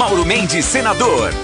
Mauro Mendes, senador,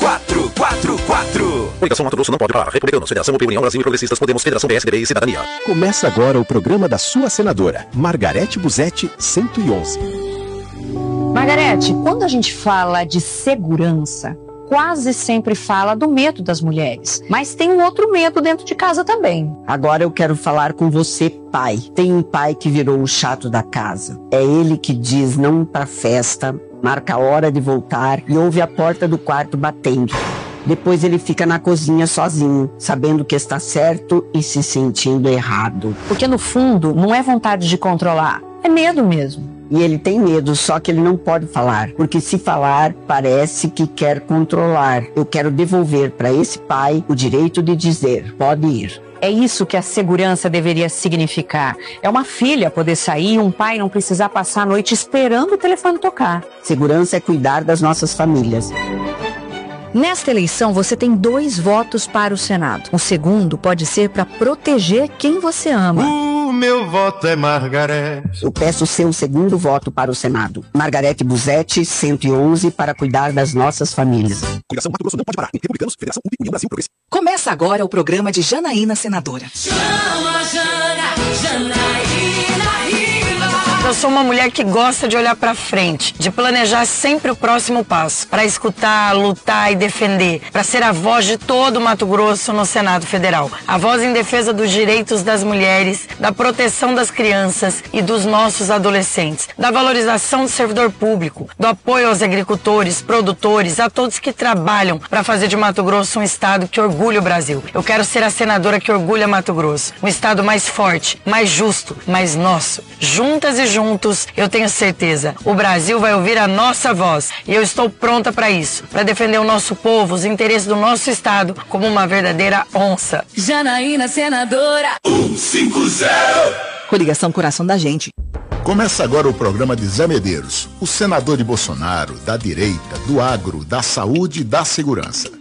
444. Coligação Mato Grosso não pode parar. Republicanos, Federação UP, União Brasil e Progressistas, Podemos, Federação PSDB e Cidadania. Começa agora o programa da sua senadora, Margarete Busetti, 111. Margarete, quando a gente fala de segurança, quase sempre fala do medo das mulheres. Mas tem um outro medo dentro de casa também. Agora eu quero falar com você, pai. Tem um pai que virou o chato da casa. É ele que diz não pra festa, marca a hora de voltar e ouve a porta do quarto batendo. Depois ele fica na cozinha sozinho, sabendo que está certo e se sentindo errado. Porque no fundo não é vontade de controlar, é medo mesmo. E ele tem medo, só que ele não pode falar, porque se falar, parece que quer controlar. Eu quero devolver para esse pai o direito de dizer, pode ir. É isso que a segurança deveria significar. É uma filha poder sair e um pai não precisar passar a noite esperando o telefone tocar. Segurança é cuidar das nossas famílias. Nesta eleição, você tem 2 votos para o Senado. O segundo pode ser para proteger quem você ama. O meu voto é Margarete. Eu peço seu segundo voto para o Senado. Margarete Busetti, 111, para cuidar das nossas famílias. Coligação Mato Grosso não pode parar. Republicanos, Federação UP, União Brasil, Progressistas. Começa agora o programa de Janaína Senadora. Chama, Janaína. Eu sou uma mulher que gosta de olhar pra frente, de planejar sempre o próximo passo, para escutar, lutar e defender, para ser a voz de todo o Mato Grosso no Senado Federal. A voz em defesa dos direitos das mulheres, da proteção das crianças e dos nossos adolescentes, da valorização do servidor público, do apoio aos agricultores, produtores, a todos que trabalham para fazer de Mato Grosso um estado que orgulha o Brasil. Eu quero ser a senadora que orgulha Mato Grosso, um estado mais forte, mais justo, mais nosso. Juntas e juntos, eu tenho certeza, o Brasil vai ouvir a nossa voz e eu estou pronta para isso, para defender o nosso povo, os interesses do nosso estado como uma verdadeira onça. Janaína Senadora 150. Coligação Coração da Gente. Começa agora o programa de Zé Medeiros, o senador de Bolsonaro, da direita, do agro, da saúde e da segurança.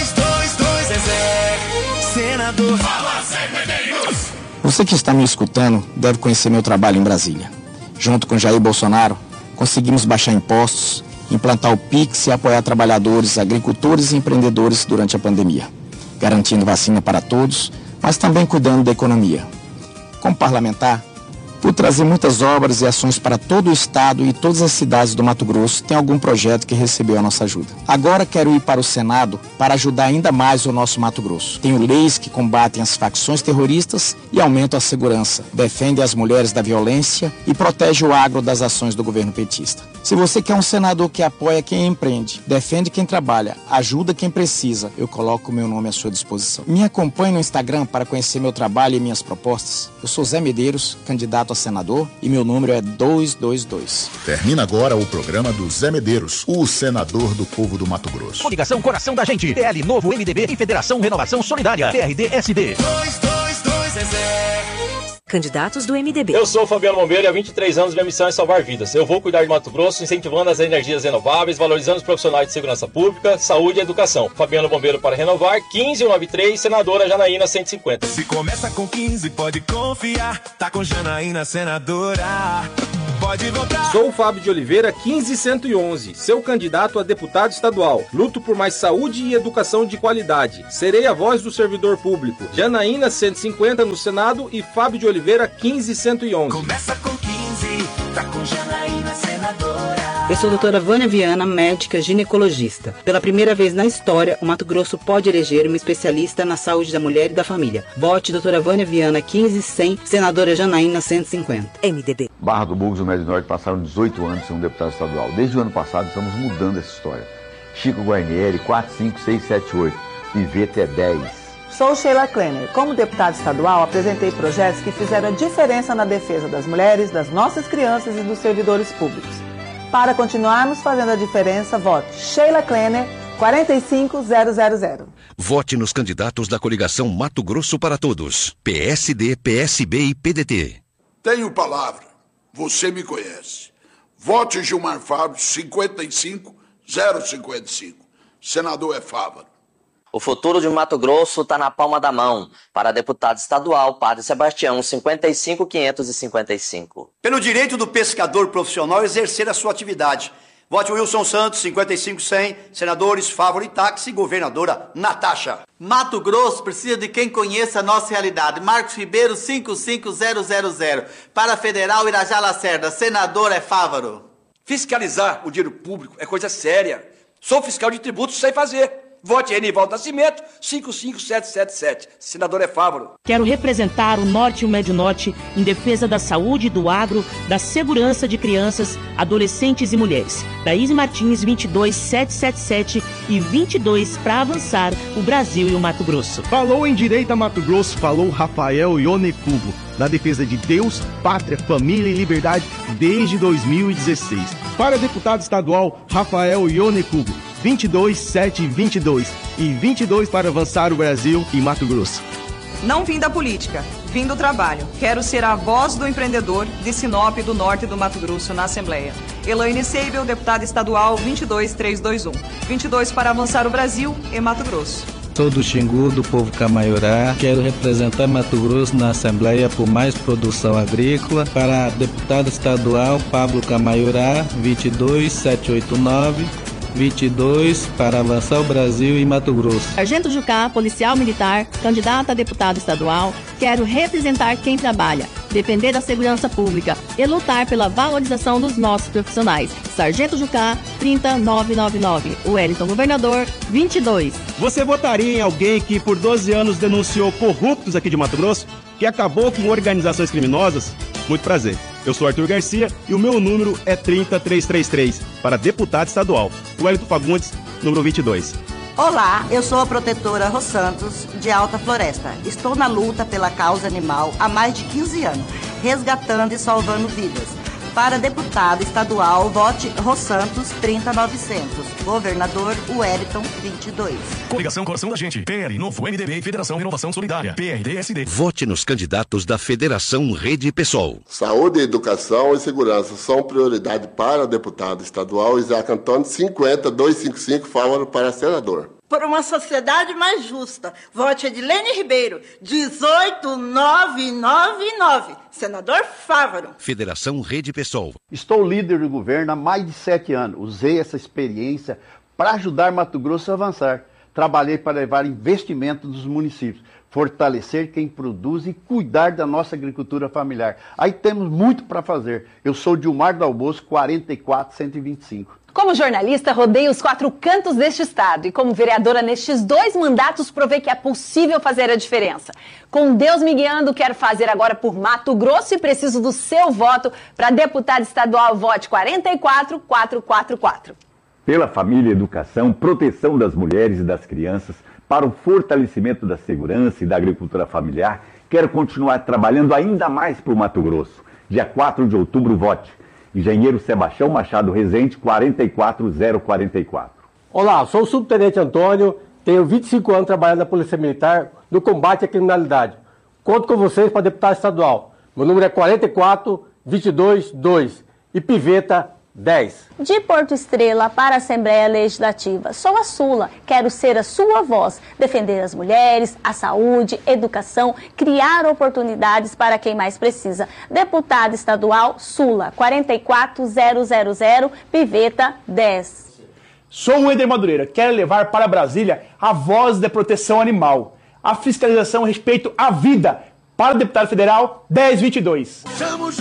222 é Zé, senador. Fala, Zé Medeiros. Você que está me escutando deve conhecer meu trabalho em Brasília. Junto com Jair Bolsonaro, conseguimos baixar impostos, implantar o PIX e apoiar trabalhadores, agricultores e empreendedores durante a pandemia, garantindo vacina para todos, mas também cuidando da economia. Como parlamentar, por trazer muitas obras e ações para todo o estado e todas as cidades do Mato Grosso, tem algum projeto que recebeu a nossa ajuda. Agora quero ir para o Senado para ajudar ainda mais o nosso Mato Grosso. Tenho leis que combatem as facções terroristas e aumentam a segurança, defendem as mulheres da violência e protegem o agro das ações do governo petista. Se você quer um senador que apoia quem empreende, defende quem trabalha, ajuda quem precisa, eu coloco o meu nome à sua disposição. Me acompanhe no Instagram para conhecer meu trabalho e minhas propostas. Eu sou Zé Medeiros, candidato a senador, e meu número é 222. Termina agora o programa do Zé Medeiros, o senador do povo do Mato Grosso. Coligação Coração da Gente, PL Novo, MDB e Federação Renovação Solidária, PRD-SD. 222 é Zé. Candidatos do MDB. Eu sou o Fabiano Bombeiro e há 23 anos minha missão é salvar vidas. Eu vou cuidar de Mato Grosso, incentivando as energias renováveis, valorizando os profissionais de segurança pública, saúde e educação. Fabiano Bombeiro para renovar, 15193, senadora Janaína 150. Se começa com 15, pode confiar, tá com Janaína senadora. Pode votar. Sou o Fábio de Oliveira, 15111, seu candidato a deputado estadual. Luto por mais saúde e educação de qualidade. Serei a voz do servidor público. Janaína 150 no Senado e Fábio de Oliveira, 15111. Começa com 15, tá com Janaína senadora. Eu sou a doutora Vânia Viana, médica ginecologista. Pela primeira vez na história, o Mato Grosso pode eleger uma especialista na saúde da mulher e da família. Vote doutora Vânia Viana, 15100, senadora Janaína 150. MDB. Barra do Bugos e o Médio Norte passaram 18 anos sem um deputado estadual. Desde o ano passado estamos mudando essa história. Chico Guarnieri, 45678. Ivete é 10. Sou Sheila Klenner. Como deputada estadual, apresentei projetos que fizeram a diferença na defesa das mulheres, das nossas crianças e dos servidores públicos. Para continuarmos fazendo a diferença, vote Sheila Klenner, 45000. Vote nos candidatos da coligação Mato Grosso para Todos. PSD, PSB e PDT. Tenho palavra. Você me conhece. Vote Gilmar Fábio, 55055. Senador é Fávaro. O futuro de Mato Grosso está na palma da mão. Para deputado estadual, Padre Sebastião, 55555. Pelo direito do pescador profissional exercer a sua atividade, Vote Wilson Santos, 55-100. Senadores Fávaro e Táxi. Governadora Natasha. Mato Grosso precisa de quem conheça a nossa realidade. Marcos Ribeiro, 55000. Para Federal, Irajá Lacerda. Senador é Fávaro. Fiscalizar o dinheiro público é coisa séria. Sou fiscal de tributos, sei fazer. Vote Renivaldo Nascimento, 55777. Senador é Fávaro. Quero representar o Norte e o Médio Norte em defesa da saúde, do agro, da segurança de crianças, adolescentes e mulheres. Daíse Martins, 22777 e 22 para avançar o Brasil e o Mato Grosso. Falou em Direita Mato Grosso, falou Rafael Ionecubo, na defesa de Deus, pátria, família e liberdade desde 2016. Para deputado estadual, Rafael Ionecubo, 22722 e 22 para avançar o Brasil e Mato Grosso. Não vim da política, vim do trabalho. Quero ser a voz do empreendedor de Sinop, do Norte do Mato Grosso, na Assembleia. Elaine Seibel, deputada estadual, 22321. 22 para avançar o Brasil e Mato Grosso. Sou do Xingu, do povo Camaiorá. Quero representar Mato Grosso na Assembleia por mais produção agrícola. Para deputado estadual, Pablo Camaiorá, 22789. 22 para avançar o Brasil e Mato Grosso. Sargento Jucá, policial militar, candidato a deputado estadual, quero representar quem trabalha, defender a segurança pública e lutar pela valorização dos nossos profissionais. Sargento Jucá, 30999. Wellington, governador, 22. Você votaria em alguém que por 12 anos denunciou corruptos aqui de Mato Grosso, que acabou com organizações criminosas? Muito prazer. Eu sou Arthur Garcia e o meu número é 30333 para deputado estadual. Wellington Fagundes, número 22. Olá, eu sou a protetora Ros Santos, de Alta Floresta. Estou na luta pela causa animal há mais de 15 anos, resgatando e salvando vidas. Para deputado estadual, vote Ros Santos, 30900. Governador, Wellington, 22. Coligação Coração da Gente. PL, Novo MDB e Federação Renovação Solidária. PRD-SD. Vote nos candidatos da Federação Rede PSOL. Saúde, educação e segurança são prioridade para deputado estadual. Isaac Antônio, 50255, Fávaro para senador. Por uma sociedade mais justa, vote Edilene Ribeiro, 18999. Senador Fávaro. Federação Rede PSOL. Estou líder do governo há mais de 7 anos. Usei essa experiência para ajudar Mato Grosso a avançar. Trabalhei para levar investimento dos municípios, fortalecer quem produz e cuidar da nossa agricultura familiar. Aí temos muito para fazer. Eu sou Dilmar do Alboço, 44125. Como jornalista, rodei os 4 cantos deste estado e como vereadora nestes 2 mandatos provei que é possível fazer a diferença. Com Deus me guiando, quero fazer agora por Mato Grosso e preciso do seu voto para deputado estadual. Vote 44444. Pela família, educação, proteção das mulheres e das crianças, para o fortalecimento da segurança e da agricultura familiar, quero continuar trabalhando ainda mais por Mato Grosso. Dia 4 de outubro, vote. Engenheiro Sebastião Machado Rezende, 44044. Olá, sou o subtenente Antônio, tenho 25 anos trabalhando na Polícia Militar no combate à criminalidade. Conto com vocês para deputado estadual. Meu número é 44222 e Piveta 10. De Porto Estrela para a Assembleia Legislativa, sou a Sula, quero ser a sua voz, defender as mulheres, a saúde, educação, criar oportunidades para quem mais precisa. Deputado estadual, Sula, 44000, Piveta 10. Sou o Eder Madureira, quero levar para Brasília a voz da proteção animal, a fiscalização a respeito à vida, para o deputado federal 1022.